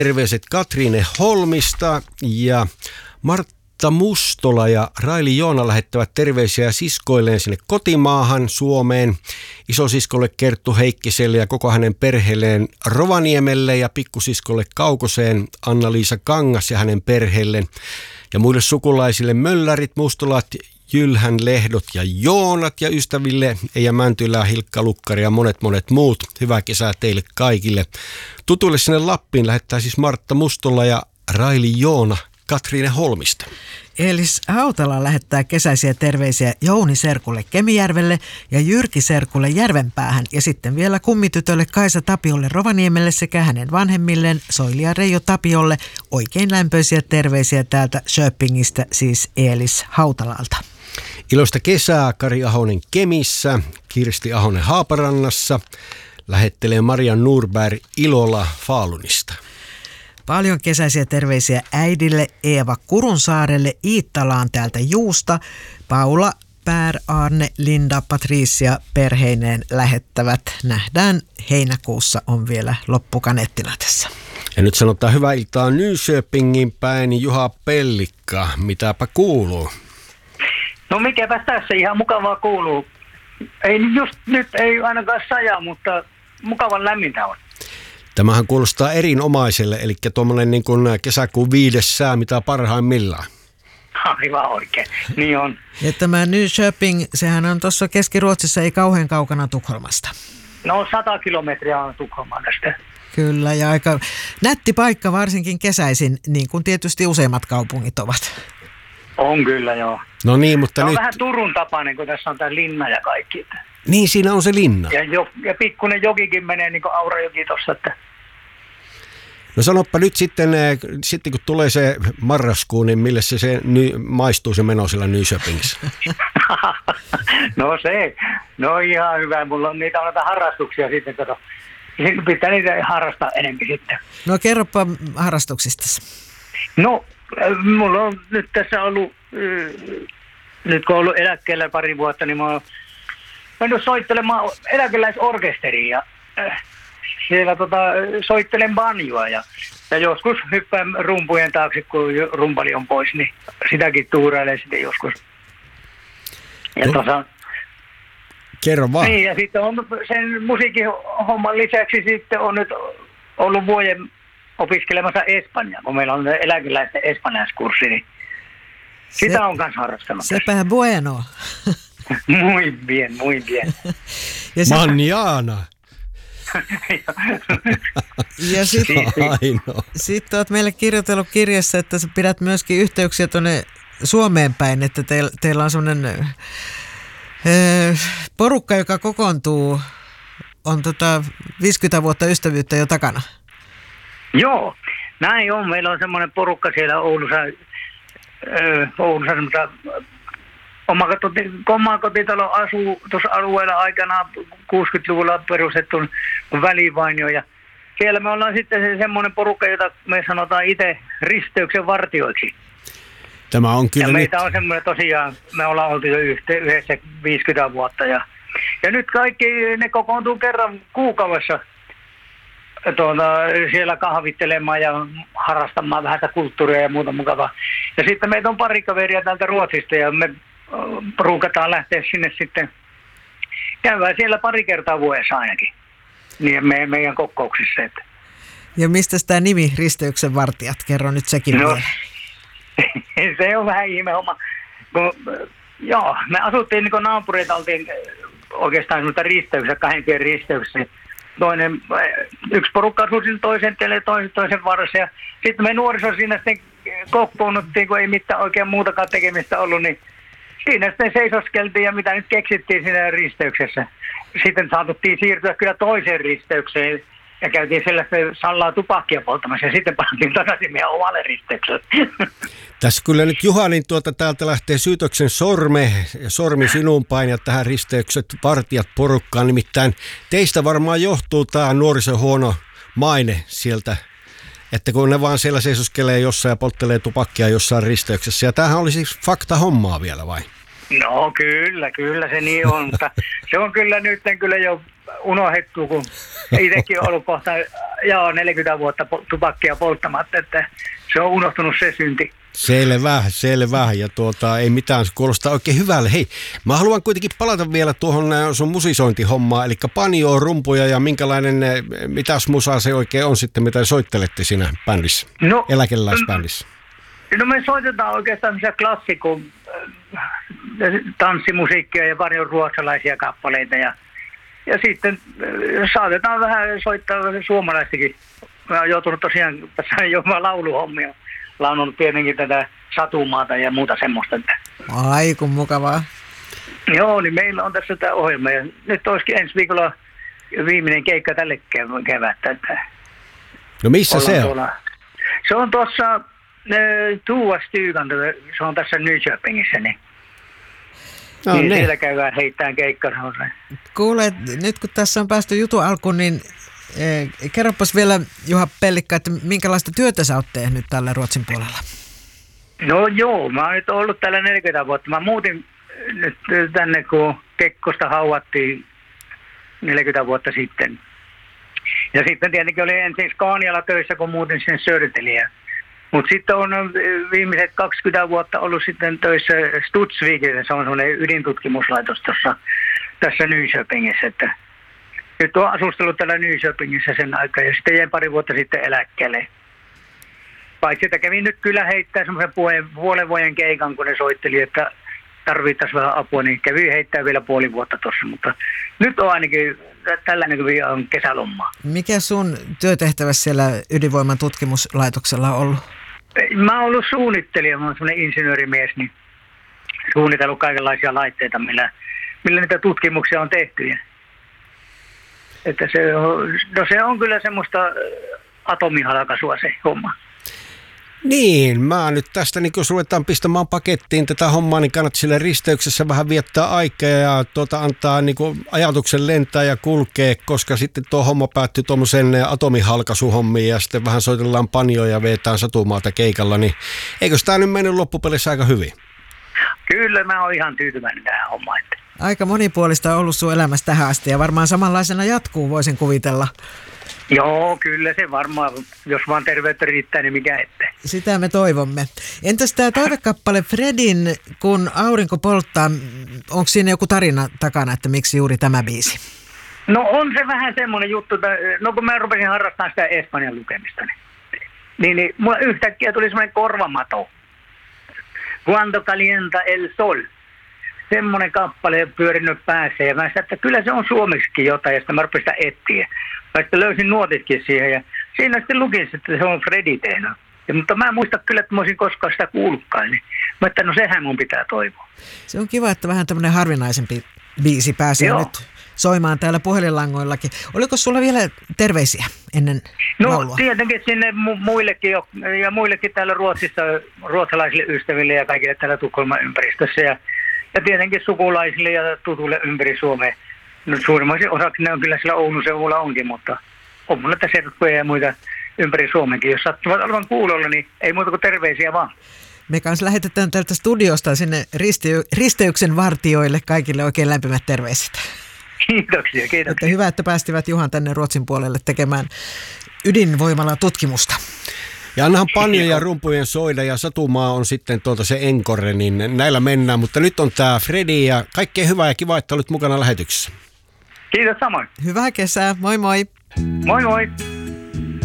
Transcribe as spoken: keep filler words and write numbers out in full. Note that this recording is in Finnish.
Terveiset Katriine Holmista ja Martta Mustola ja Raili Joona lähettävät terveisiä siskoilleen sinne kotimaahan Suomeen. Isosiskolle Kerttu Heikkiselle ja koko hänen perheelleen Rovaniemelle ja pikkusiskolle Kaukoseen Anna-Liisa Kangas ja hänen perheelleen. Ja muille sukulaisille Möllärit, Mustolat, Jylhän, Lehdot ja Joonat ja ystäville Eija Mäntylä, Hilkka Lukkari ja monet monet muut. Hyvää kesää teille kaikille. Tutuille sinne Lappiin lähettää siis Martta Mustola ja Raili Joona Katriine Holmista. Eelis Hautala lähettää kesäisiä terveisiä Jouni Serkulle Kemijärvelle ja Jyrki Serkulle Järvenpäähän ja sitten vielä kummitytölle Kaisa Tapiolle Rovaniemelle sekä hänen vanhemmilleen Soili ja Reijo Tapiolle. Oikein lämpöisiä terveisiä täältä Köpingistä, siis Eelis Hautalalta. Iloista kesää Kari Ahonen Kemissä, Kirsti Ahonen Haaparannassa, lähettelee Maria Nurberg Ilola Falunista. Paljon kesäisiä terveisiä äidille Eeva Kurunsaarelle Iittalaan täältä Juusta. Paula, Pär, Arne, Linda, Patricia perheineen lähettävät. Nähdään heinäkuussa on vielä loppukaneettina tässä. Ja nyt sanotaan hyvää iltaa Nyköpingin päin Juha Pellikka. Mitäpä kuuluu? No mikäpä tässä ihan mukavaa kuuluu. Ei just nyt ei ainakaan sajaa, mutta mukavan lämmintä on. Tämähän kuulostaa erinomaiselle, eli tuommoinen niin kuin kesäkuun viides sää, mitä parhaimmillaan. Aivan oikein, niin on. Ja tämä Nyköping, sehän on tuossa Keski-Ruotsissa, ei kauhean kaukana Tukholmasta. No sata kilometriä on Tukholmaan tästä. Kyllä, ja aika nätti paikka varsinkin kesäisin, niin kuin tietysti useimmat kaupungit ovat. On kyllä, joo. No niin, mutta se nyt... on vähän Turun tapainen, kun tässä on tämä linna ja kaikki. Niin, siinä on se linna. Ja, jo, ja pikkuinen jokikin menee niin kuin Aurajoki tuossa, että... No sanoppa nyt sitten, sitten kun tulee se marraskuu, niin mille se, se ny, maistuu se meno siellä Nyköpingissä? No se, no ihan hyvä. Mulla on niitä on näitä harrastuksia sitten, kato. Pitää niitä harrastaa enemmän sitten. No kerropa harrastuksista. No, mulla on nyt tässä ollut, nyt kun on ollut eläkkeellä pari vuotta, niin mä oon mennyt soittelemaan eläkeläisorkesteriin ja siellä tota, soittelen banjoa ja, ja joskus hyppään rumpujen taakse, kun rumpali on pois, niin sitäkin tuurailee sitten joskus. Ja no. tosa, Kerro vaan. Niin, ja sitten on sen musiikin homman lisäksi sitten on nyt ollut vuoden opiskelemassa Espanjaa, kun meillä on eläkeläisten espanjanskurssi, niin sitä se, on kanssa harrastanut. Sepä bueno. Muy bien, muy bien. Manjana. Ja sitten sit olet meille kirjoitellut kirjassa, että sä pidät myöskin yhteyksiä tuonne Suomeen päin, että teillä, teillä on semmoinen porukka, joka kokoontuu, on tota viisikymmentä vuotta ystävyyttä jo takana. Joo, näin on. Meillä on semmoinen porukka siellä Oulussa, öö, Oulussa semmoista omakotitalo asuu tuossa alueella aikanaan kuusikymmentäluvulla perustettu välivainio. Ja siellä me ollaan sitten se semmoinen porukka, jota me sanotaan itse risteyksen vartioiksi. Tämä on kyllä ja meitä nyt... on semmoinen tosiaan, me ollaan oltu jo yhdessä viisikymmentä vuotta. Ja, ja nyt kaikki ne kokoontuu kerran kuukaudessa tuota, siellä kahvittelemaan ja harrastamaan vähän sitä kulttuuria ja muuta mukavaa. Ja sitten meitä on pari kaveria täältä Ruotsista ja me ruukataan lähteä sinne sitten. Käydään siellä pari kertaa vuodessa ainakin, niin me, meidän kokouksissa. Että. Ja mistä tämä nimi Risteyksen vartijat? Kerro nyt sekin no, vielä. Se on vähän ihme homma. Kun, joo, me asuttiin niin kuin naapureita, oltiin oikeastaan semmoista risteyksessä, kahden tien risteyksessä. Toinen, yksi porukka asui sinne toisen tielle, toisen, toisen varassa. Ja sitten me nuoriso siinä sitten kokoonnuttiin, kun ei mitään oikein muutakaan tekemistä ollut, niin siinä sitten seisoskeltiin ja mitä nyt keksittiin siinä risteyksessä. Sitten saatuttiin siirtyä kyllä toiseen risteykseen ja käytiin sellaista sallaa tupakkia polttamassa ja sitten pantiin takaisin meidän omalle risteykselle. Tässä kyllä nyt Juha, niin tuota, täältä lähtee syytöksen sorme, sormi sinun päin ja tähän risteykset vartijat porukkaan. Nimittäin teistä varmaan johtuu tämä nuorison huono maine sieltä, että kun ne vaan siellä seisoskelee jossain ja polttelee tupakkia jossain risteyksessä. Ja tämähän oli siis fakta hommaa vielä vai? No kyllä, kyllä se niin on, mutta se on kyllä nyt kyllä jo unohdettu, kun itsekin on ollut kohta joo, neljäkymmentä vuotta tupakkia polttamatta, että se on unohtunut se synti. Selvä, selvä. Ja tuota, ei mitään, se kuulostaa oikein hyvälle. Hei, mä haluan kuitenkin palata vielä tuohon sun musisointihommaan, eli banjoa, rumpuja ja minkälainen, mitäs musaa se oikein on sitten, mitä soittelette siinä bändissä, no, eläkeläisbändissä? No me soitetaan oikeastaan sellaisia klassikon tanssimusiikkia ja paljon ruotsalaisia kappaleita ja, ja sitten saatetaan vähän soittaa suomalaistakin. Mä oon joutunut tosiaan tässä jopa lauluhommia. Laununut tietenkin tätä Satumaata ja muuta semmoista. Ai kun mukavaa. Joo, niin meillä on tässä tämä ohjelma ja nyt olisikin ensi viikolla viimeinen keikka tälle kevättä. No missä se on? Tuolla. Se on tuossa äh, Tuva Stygan, se on tässä Nyköpingissä, niin, no, niin siellä käydään heittämään keikka. Kuule, nyt kun tässä on päästy jutun alkuun, niin Eh, kerropas vielä, Juha Pellikka, että minkälaista työtä sä oot tehnyt tällä Ruotsin puolella? No joo, mä oon nyt ollut täällä neljäkymmentä vuotta. Mä muutin nyt tänne, kun Kekkosta hauattiin neljäkymmentä vuotta sitten. Ja sitten tietenkin oli ensin Scanialla töissä, kun muutin sinne Södertälleen. Mutta sitten on viimeiset kaksikymmentä vuotta ollut sitten töissä Studsvikille. Se on semmoinen ydintutkimuslaitos tuossa tässä Nyköpingissä, että nyt on asustellut täällä Nyköpingissä sen aikaa ja sitten jäin pari vuotta sitten eläkkeelle. Paitsi että kävin nyt kyllä heittää semmoisen puolen, puolen vuoden keikan, kun ne soitteli, että tarvittaisiin vähän apua, niin kävin heittää vielä puoli vuotta tuossa. Mutta nyt on ainakin tällainen kuin on kesälommaa. Mikä sun työtehtävä siellä ydinvoiman tutkimuslaitoksella on ollut? Mä oon ollut suunnittelija, mä oon semmoinen insinöörimies, niin suunnitellut kaikenlaisia laitteita, millä, millä niitä tutkimuksia on tehty. Että se on, no se on kyllä semmoista atomihalkaisua se homma. Niin, mä nyt tästä, niin kun ruvetaan pistämään pakettiin tätä hommaa, niin kannattaa sille risteyksessä vähän viettää aikaa ja tuota, antaa niin kuin ajatuksen lentää ja kulkea, koska sitten tuo homma päättyy tuommoisen atomihalkaisuhommiin ja sitten vähän soitellaan banjoja ja vetään Satumaata keikalla, niin eikö tämä nyt mennyt loppupelissä aika hyvin? Kyllä, mä oon ihan tyytyväinen tähän hommaan. Aika monipuolista on ollut sun elämässä tähän asti ja varmaan samanlaisena jatkuu, voisin kuvitella. Joo, kyllä se varmaan, jos vaan terveyttä riittää, niin mikä ettei. Sitä me toivomme. Entäs tämä toivekappale Fredin, kun aurinko polttaa, onko siinä joku tarina takana, että miksi juuri tämä biisi? No on se vähän semmoinen juttu, että no kun mä rupesin harrastamaan sitä espanjan lukemista, niin, niin, niin mulla yhtäkkiä tuli semmoinen korvamato. Cuando calienta el sol. Semmoinen kappale pyörinyt päässä ja mä sanoin, että kyllä se on suomeksikin jotain ja sitten mä rupesin sitä etsiä. Mä sitten löysin nuotitkin siihen ja siinä sitten lukin, että se on Fredi tehnyt. Ja, mutta mä en muista kyllä, että mä olisin koskaan sitä kuullutkaan. Niin mä että no sehän mun pitää toivoa. Se on kiva, että vähän tämmöinen harvinaisempi biisi pääsee Joo. nyt soimaan täällä puhelinlangoillakin. Oliko sulla vielä terveisiä ennen no, laulua? No tietenkin sinne mu- muillekin jo, ja muillekin täällä Ruotsissa, ruotsalaisille ystäville ja kaikille täällä Tukholman ympäristössä. Ja, ja tietenkin sukulaisille ja tutuille ympäri Suomea. No suurimmaisen osaksi ne on kyllä sillä Oulun seudulla onkin, mutta on mulla tässä serkkuja ja muita ympäri Suomenkin. Jos sattuvat olevan kuulolla, niin ei muuta kuin terveisiä vaan. Me kanssa lähetetään tältä studiosta sinne ristey- risteyksen vartijoille kaikille oikein lämpimät terveiset. Kiitoksia, kiitoksia. Että hyvä, että päästivät Juhan tänne Ruotsin puolelle tekemään ydinvoimalla tutkimusta. Ja annahan banjojen ja rumpujen soida ja Satumaa on sitten tuolta se encore, niin näillä mennään. Mutta nyt on tää Fredi ja kaikkea hyvää ja kiva, että olit mukana lähetyksessä. Kiitos samoin. Hyvää kesää, moi moi. Moi moi.